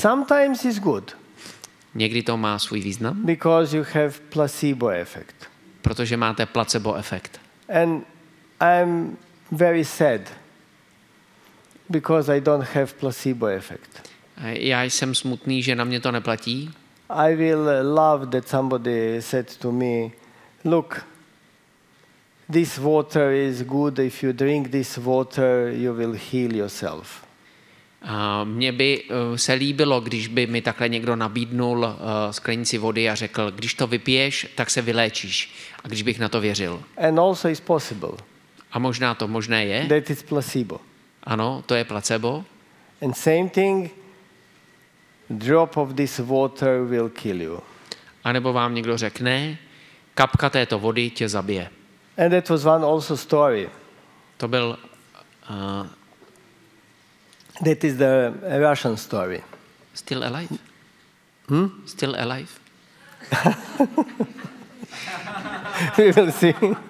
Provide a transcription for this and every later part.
sometimes it's good Někdy to má svůj význam, because you have placebo effect. protože máte placebo efekt. And I'm very sad because I don't have placebo effect. Já jsem smutný, že na mě to neplatí. I will love that somebody said to me, look, this water is good. If you drink this water, you will heal yourself. A mně by se líbilo, když by mi takhle někdo nabídnul sklenici vody a řekl, když to vypiješ, tak se vyléčíš. A když bych na to věřil. And also it's possible A možná to možné je. that it's placebo. Ano, to je placebo. And same thing, drop of this water will kill you. A nebo vám někdo řekne, kapka této vody tě zabije. And that was one also story. To byl That is the Russian story. Still alive? Still alive? We will see.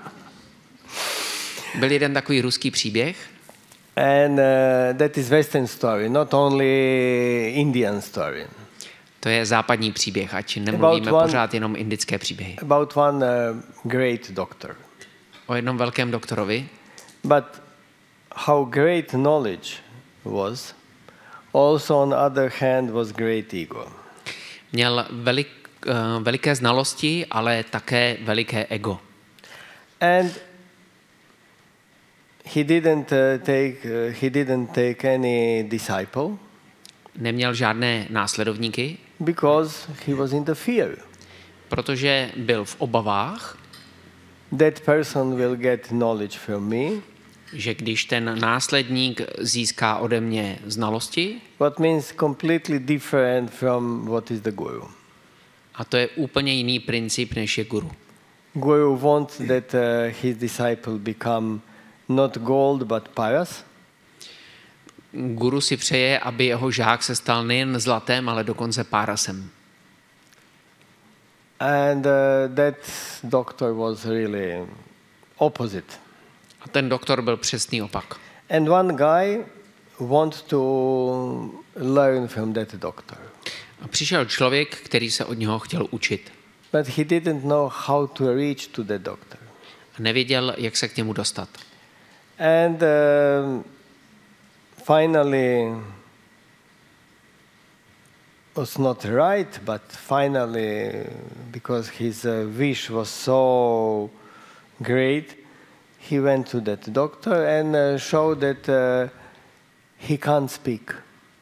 Byl jeden takový ruský příběh. And that is Western story, not only Indian story. To je západní příběh, ať nemluvíme pořád jenom indické příběhy. About one great doctor. O jednom velkém doktorovi. But how great knowledge was, also on the other hand was great ego. Měl veliké znalosti, ale také veliké ego. And he didn't take any disciple. Neměl žádné následovníky, Because he was in the fear. protože byl v obavách, That person will get knowledge from me. že když ten následník získá ode mě znalosti, What means completely different from what is the guru. a to je úplně jiný princip, než je guru. Guru wants that his disciple become not gold but paras. Guru si přeje, aby jeho žák se stal nejen zlatem, ale dokonce párasem. And that doctor was really opposite. A ten doktor byl přesný opak. And one guy want to learn from that doctor. A přišel člověk, který se od něho chtěl učit. But he didn't know how to reach to the doctor. A nevěděl, jak se k němu dostat. And finally was not right, but finally, because his wish was so great, he went to that doctor and showed that he can't speak.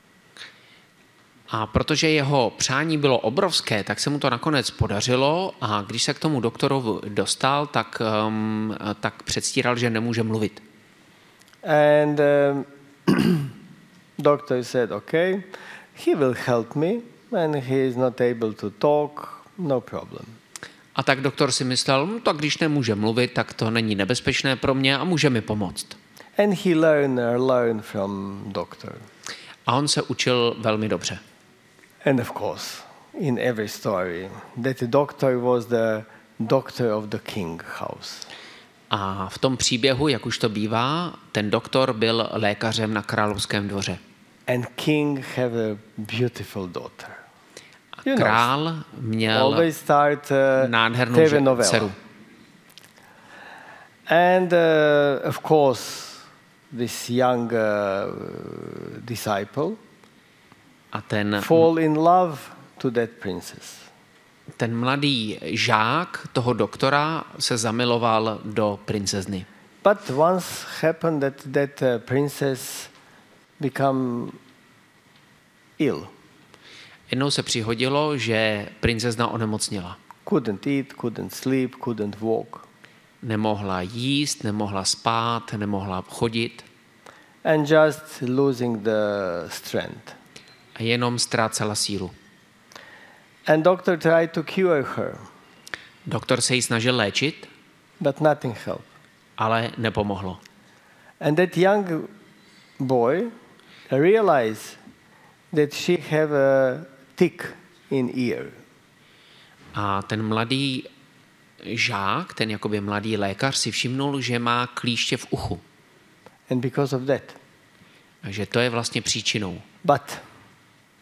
A protože jeho přání bylo obrovské, tak se mu to nakonec podařilo a když se k tomu doktorovi dostal, tak předstíral, že nemůže mluvit. And doctor said, okay, he will help me when he is not able to talk, no problem. A tak doktor si myslel, no, tak když nemůže mluvit, tak to není nebezpečné pro mě a může mi pomoct. And he learned from doctor. A on se učil velmi dobře. And of course, in every story, that the doctor was the doctor of the king house. A v tom příběhu, jak už to bývá, ten doktor byl lékařem na královském dvoře. And king have a beautiful daughter. A král měl nádhernou dceru. And of course, this young disciple fall in love to that princess. Ten mladý žák toho doktora se zamiloval do princezny. But once happened that princess become ill. Jednou se přihodilo, že princezna onemocněla. Couldn't eat, couldn't sleep, couldn't walk. Nemohla jíst, nemohla spát, nemohla chodit. And just losing the strength. A jenom ztrácela sílu. And doctor tried to cure her. Doktor se jí snažil léčit, but nothing helped. Ale nepomohlo. And that young boy realized that she have a tick in ear. A ten mladý žák, ten jakoby mladý lékař si všimnul, že má klíště v uchu. And because of that. Takže to je vlastně příčinou. But